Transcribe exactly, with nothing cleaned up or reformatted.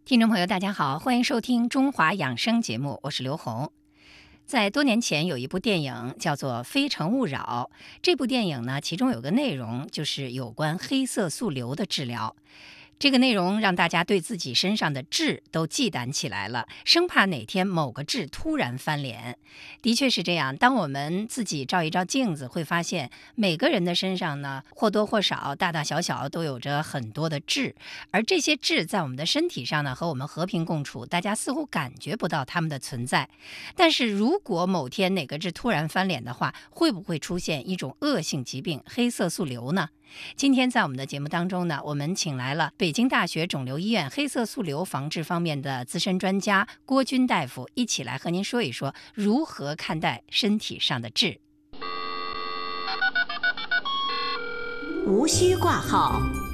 听众朋友大家好，欢迎收听中华养生节目，我是刘红。在多年前有一部电影叫做《非诚勿扰》，这部电影呢，其中有个内容就是有关黑色素瘤的治疗。这个内容让大家对自己身上的痣都忌惮起来了，生怕哪天某个痣突然翻脸。的确是这样，当我们自己照一照镜子，会发现每个人的身上呢，或多或少、大大小小都有着很多的痣，而这些痣在我们的身体上呢，和我们和平共处，大家似乎感觉不到它们的存在。但是如果某天哪个痣突然翻脸的话，会不会出现一种恶性疾病——黑色素瘤呢？今天在我们的节目当中呢，我们请来了北京大学肿瘤医院黑色素瘤防治方面的资深专家郭军大夫，一起来和您说一说如何看待身体上的痣。 无需挂号，